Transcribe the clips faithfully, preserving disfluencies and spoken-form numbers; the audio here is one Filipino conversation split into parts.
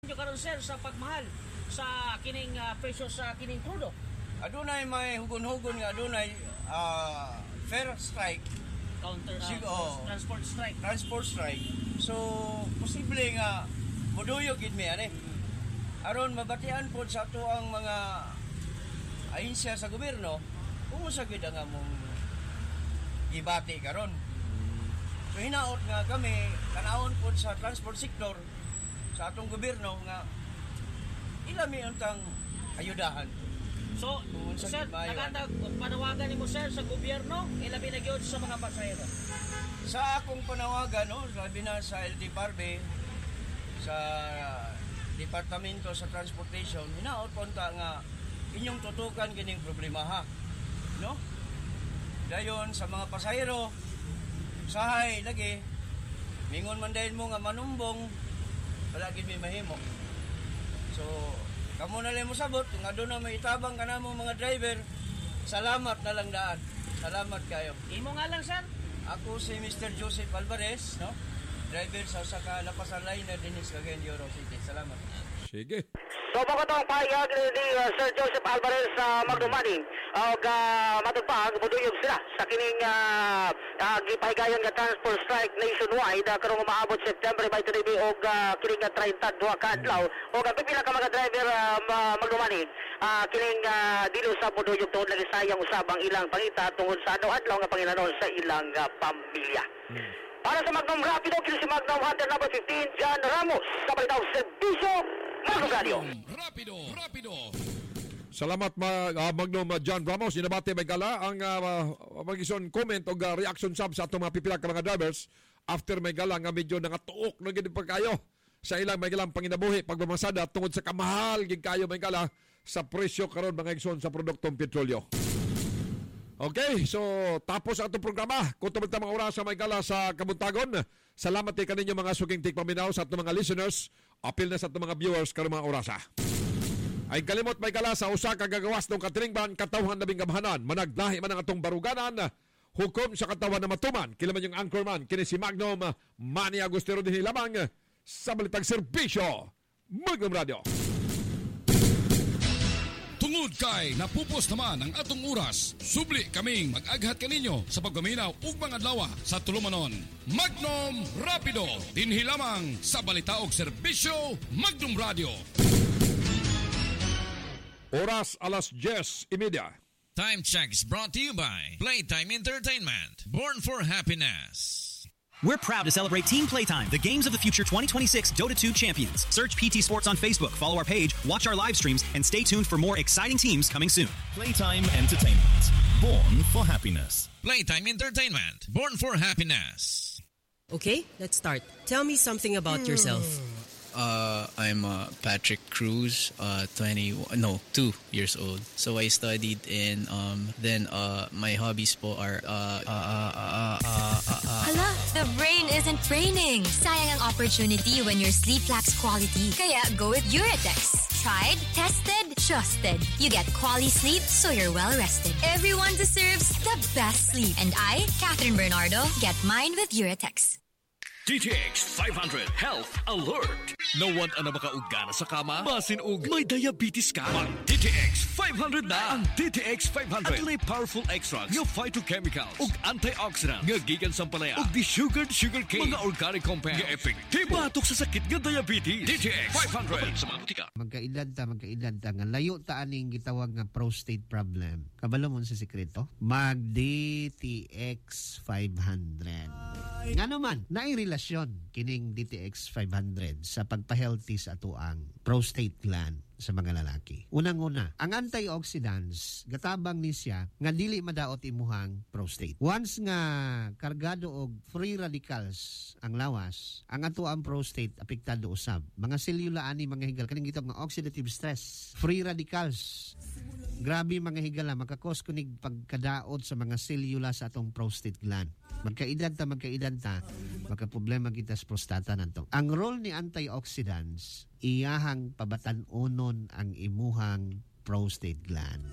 Nyo karon sir sa pagmahal sa kining uh, presyo sa kining krudo. Adunay may hugon-hugon nga adunay uh, fair strike, Counter uh, Sig- oh. transport strike. transport strike. So posible nga moduyo gid mi ani. Aron mabatian pod sa ato ang mga ahensya sa gobyerno kung sa gid ang among gibati karon. So hinaot nga kami kanahon pod sa transport sector sa atong gobyerno nga ilami untang ayudahan. So, Kung sa sir, gitmayo, nakanda panawagan nimo sir sa gobyerno, ilabi na gyud sa mga pasahero. Sa akong panawagan, no, labi na sa L D Parbe, sa Departamento sa Transportation, hinaot punta nga inyong tutukan kining problema ha. No? Dayon sa mga pasahero, sahay lagi, mingon man dahil mo nga manumbong, wala gid may mahimo. So, kamo na lang mo sabot, kung adto na may itabang ka na mo mga driver, salamat na lang daan. Salamat kayo. Imo nga lang sir. Ako si Mister Joseph Alvarez, no? Driver sa Saka Lapasan Liner din sa Cagayan de Oro City. Salamat. Sige. So pagkatong payag ni uh, Sir Joseph Alvarez sa uh, Magdumani og uh, matupag muduyog sila sa kining uh, uh, gipahigayon nga transport strike nationwide uh, karong maabot September by three og uh, kining uh, thirty-two ka adlaw og ang pipila ka mga driver uh, Magdumani uh, kining uh, dilo sa muduyog tungod lagi sayang usabang ilang pangita tungod sa adlaw nga panginanon sa ilang uh, pamilya. Hmm. Para sa Magnum Rapido, kini si Magnum Hunter number fifteen, John Ramos, sa Balitaw Servisyo, Magnum Radio. Rapido, Rapido. Salamat ma, uh, Magnum uh, John Ramos. Inabate may gala ang uh, mag-ison comment o uh, reaction sub sa atong mga pipila ka mga drivers after may gala nga medyo nangatuok na gid pa kayo sa ilang may galang panginabuhi pagmamasada tungod sa kamahal gid kayo may gala sa presyo karon mga igsoon sa produktong petrolyo. Okay, so tapos ang itong programa. Kung tumagta mga oras sa may gala sa Kabuntagon, salamat kay kaninyo mga suging tigpaminaw sa itong mga listeners. Apil na sa itong mga viewers karon mga orasa. Ay kalimot may gala sa usa ka gagawas ng katilingban katawhan labing gamhanan. Managlahi man ang atong baruganan. Hukom sa katawan na matuman. Kila man yung anchorman. Kini si Magnum Manny Agustero din lamang sa Balitang Serbisyo. Magnum Radio. Tungod kay napupos naman ang atong oras, subli kaming mag-aghat kaninyo sa pagpaminaw ug mga adlaw sa tulumanon. Magnum Rapido, dinhi lamang sa balita ug serbisyo Magnum Radio. Oras alas diyes y media. Time check is brought to you by Playtime Entertainment, born for happiness. We're proud to celebrate Team Playtime, the Games of the Future twenty twenty-six Dota two champions. Search P T Sports on Facebook, follow our page, watch our live streams, and stay tuned for more exciting teams coming soon. Playtime Entertainment, born for happiness. Playtime Entertainment, born for happiness. Okay, let's start. Tell me something about yourself. Uh, I'm uh, Patrick Cruz, uh, twenty, no, two years old. So I studied in, um, then uh, my hobbies po are, uh, uh, uh, uh, uh, uh, uh, Hala, the brain isn't braining. Sayang ang opportunity when your sleep lacks quality. Kaya go with Uratex. Tried, tested, trusted. You get quality sleep so you're well rested. Everyone deserves the best sleep. And I, Catherine Bernardo, get mine with Uratex. D T X five hundred Health Alert. Nawad ang makaugana sa kama, basin ug may diabetes ka. Mag D T X five hundred na. Ang D T X five hundred adunay powerful extracts nga phytochemicals ug antioxidants nga gikan sa palaya ug di-sugared sugar cane, mga organic compounds nga epektibo batok sa sakit nga diabetes. D T X five hundred sa mga butika. Magkailad ta, magkailad ta nga layo ta aning gitawag nga prostate problem. Kabalo mo sa sekreto? Mag D T X five hundred. Ngano man, naay relasyon kining D T X five hundred sa pagpa-healthy sa atuang prostate gland sa mga lalaki. Unang-una, ang antioxidants gatabang ni siya nga dili madaot imuhang prostate. Once nga kargado og free radicals ang lawas, ang atuang prostate apektado usab. Mga selula ani mga higal kaning gitawag nga oxidative stress. Free radicals. Grabe mga higala makakos kunig pagkadaot sa mga selula sa atong prostate gland. Magkaedad ta, magkaedad ta, magka-problema kita sa prostata nanto. Ang role ni antioxidants, iyahang pabatan-unon ang imuhang prostate gland.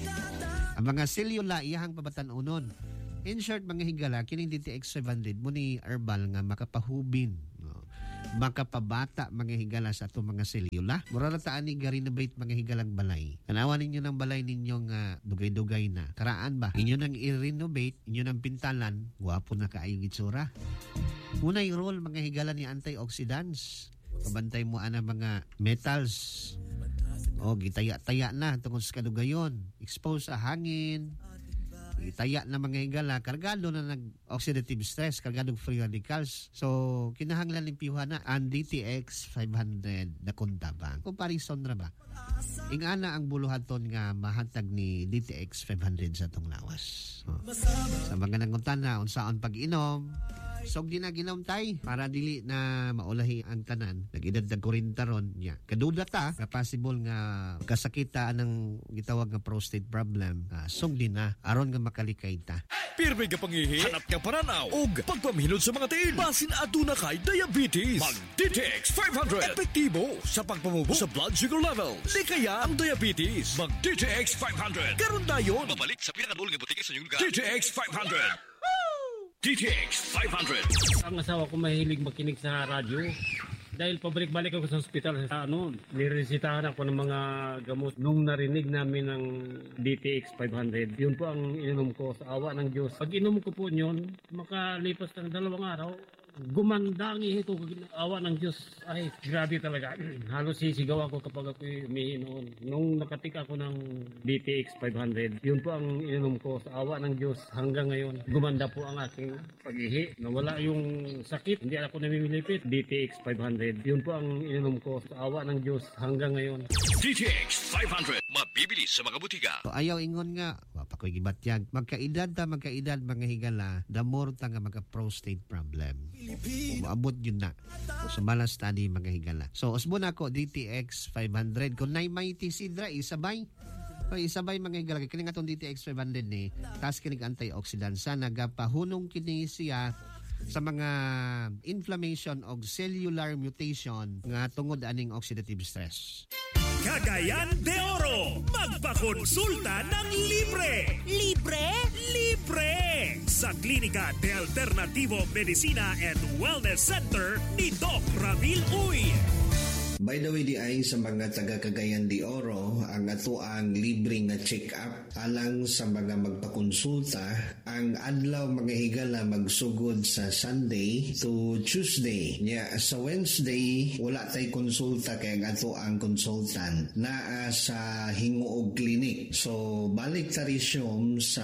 Ang mga selula, iyahang pabatan-unon. In short, mga higala, kining D T X five hundred mo ni herbal nga makapahubin. No? makapabata mga higala sa atong mga selula. Mura na taan ni ga-renovate mga higalang balay. Tanawan ninyo ng balay ninyong uh, dugay-dugay na. Karaan ba? Inyo nang i-renovate, inyo nang pintalan, guwapo na kaayong itsura. Unay role mga higala ni antioxidants. Pabantay mo ana mga metals. O gitaya-taya na tungod sa kadugayon. Expose sa hangin. Itaya na mga higala, kargado na nag-oxidative stress, kargado free radicals. So, kinahanglan limpiyuhan na ang D T X five hundred na kuntabang. Comparison na ba? Ingana ang buluhaton nga mahatag ni D T X five hundred sa itong lawas. So, sa mga nanguntan na, unsaon pag-inom, so di na ginom tay para dili na maulahi ang tanan. Nag-edad na kurinta ron niya. Kaduda ta, na possible nga kasakita ng gitawag nga prostate problem. Uh, so di na, aron nga makalikay ta. Pirmi ka pangihi, hanap ka pananaw, ug pagpamihilot sa mga tiil. Basin aduna kay diabetes. Mag D T X five hundred. Epektibo sa pagpamubo sa blood sugar levels. Di kaya ang diabetes. Mag D T X five hundred. Karon dayon. Babalik sa pinakadulang nga butika sa inyong lugar. D T X five hundred. D T X five hundred. Ang asawa ko mahilig makinig sa radyo. Dahil pabalik-balik ako sa ospital, sa ano, niresitahan ako ng mga gamot. Nung narinig namin ng D T X five hundred, yun po ang ininom ko sa awa ng Diyos. Pag inom ko po yun, makalipas ng dalawang araw, gumanda ang ihi ko, awa ng Diyos. Ay, grabe talaga. Halos sisigaw ako kapag ako umihi noon. Nung nakatik ako ng D T X five hundred, yun po ang ininom ko sa awa ng Diyos. Hanggang ngayon, gumanda po ang aking pag-ihi. Nawala yung sakit, hindi ako namimilipit. D T X five hundred, yun po ang ininom ko sa awa ng Diyos. Hanggang ngayon. D T X five hundred, mabibili sa mga butika. So, ayaw ingon nga, wapakoy gibatyag. Magkaedad ta, magkaedad mga higala, the more ta nga magka-prostate problem. Umaabot yun na. So, sumala study mga higala. So, usbon ako, D T X five hundred. Kung naimay tisidra, isabay. So, isabay mga higala. Kini nga itong D T X five hundred ni, taas kinig antioxidant sa nagapahunong kini siya sa mga inflammation o cellular mutation nga tungod aning oxidative stress. Cagayan de Oro, magpakonsulta ng libre. Libre? Libre! Sa Klinika de Alternativo Medicina and Wellness Center ni Doc Ramil Uy. By the way, di ay sa mga taga Cagayan de Oro, ang ato ang libre nga check-up alang sa mga magpakonsulta. Ang adlaw mga higala magsugod sa Sunday to Tuesday. Nya sa Wednesday, wala tay konsulta kay ang ato ang consultant naa sa Hinguog Clinic. So, balik ta resume sa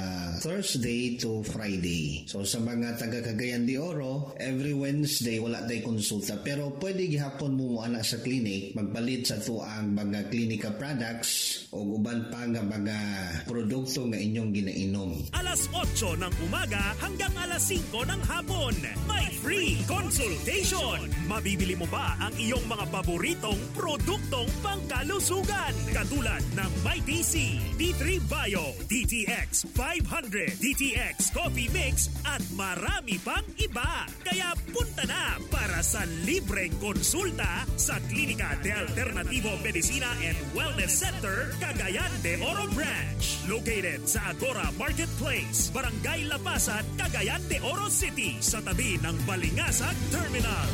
Thursday to Friday. So, sa mga taga Cagayan de Oro, every Wednesday wala tay konsulta. Pero pwede gihapon mo ana sa clinic, magpalit sa tuang mga klinika products o uban pa nga mga produkto nga inyong ginainom. Alas otso ng umaga hanggang alas singko ng hapon. May free consultation. Mabibili mo ba ang iyong mga paboritong produktong pangkalusugan? Katulad ng Mighty C, D three Bio, D T X five hundred, D T X Coffee Mix at marami pang iba. Kaya punta na para sa libreng konsulta sa Klinika de Alternativo Medicina and Wellness Center, Cagayan de Oro Branch. Located sa Agora Marketplace, Barangay Lapasan, Cagayan de Oro City, sa tabi ng Balingasag Terminal.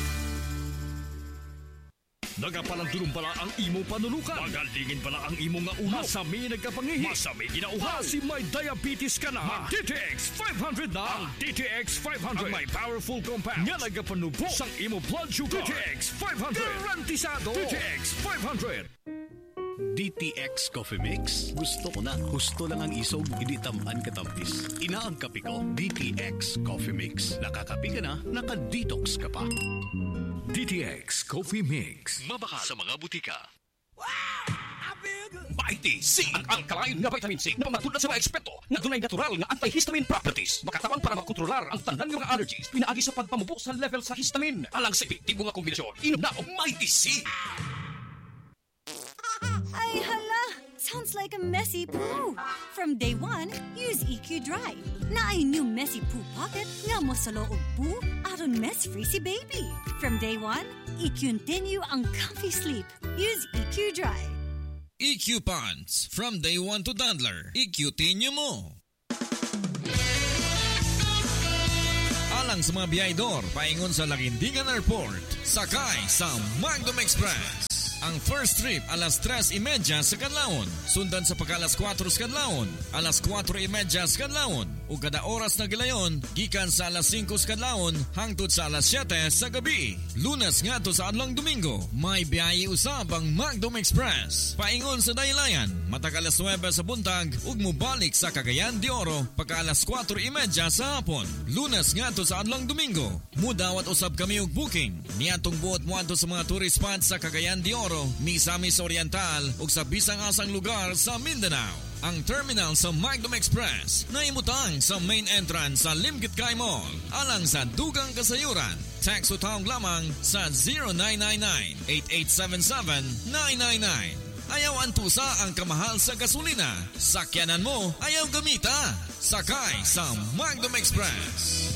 Nagapalandulong pala ang imo panulukan. Magalingin pala ang imo nga ulo. Masami nagkapangihi. Masami ginauhaw. Kasi may diabetes ka na. Mag D T X five hundred na. Ang D T X five hundred. Ang may powerful compound. Nga nagapanubo sang imo blood sugar. D T X five hundred. Garantisado. D T X five hundred. D T X Coffee Mix. Gusto ko na. Gusto lang ang isog, hindi tamaan katampis. Ina ang kape ko, D T X Coffee Mix. Nakakape ka na, nakadetox ka pa. D T X Coffee Mix. Mabaka sa mga butika. Mighty C, ang alkaline nga vitamin C na pamatulad sa mga eksperto na dunay natural nga antihistamine properties. Makatawan para makontrolar ang tanan nga allergies pinaagi sa pagpamubo sa level sa histamine. Alang sa epektibo nga kombinasyon, inom na og Mighty C. Ay, hala! Sounds like a messy poo. From day one, use E Q Dry. Na ay new messy poo pocket nga mo sa loob poo aron mess-free si baby. From day one, i-continue ang comfy sleep. Use E Q Dry. E Q Pants. From day one to toddler. I-continue mo. Alang sa mga biyahedor, paingon sa Lagindingan Airport, sakay sa Magdom Express. Ang first trip alas tres imedya sa kadlawon, sundan sa pagka alas kwatro sa kadlawon, alas kwatro imedya sa kadlawon, ug kada oras na gilayon gikan sa alas singko sa kadlawon hangtod sa alas siyete sa gabi. Lunes ngadto sa adlong Domingo, may biyahe usab ang Magdom Express. Paingon sa daylayan, matag alas nuwebe sa buntag ug mobalik sa Cagayan de Oro pagka alas kwatro imedya sa hapon. Lunes ngadto sa adlong Domingo, mudawat usab kami og booking niadtong buot moadto sa mga tourist spots sa Cagayan de Oro, Misamis Oriental ug sa bisang asang lugar sa Mindanao. Ang terminal sa Magdom Express na imutang sa main entrance sa Limkit Kay Mall alang sa dugang kasayuran. Text o tawag lamang sa zero nine nine nine, eight eight seven seven, nine nine nine. Ayaw antusa ang kamahal sa gasolina. Sakyanan mo, ayaw gamita. Sakay sa Magdom Express.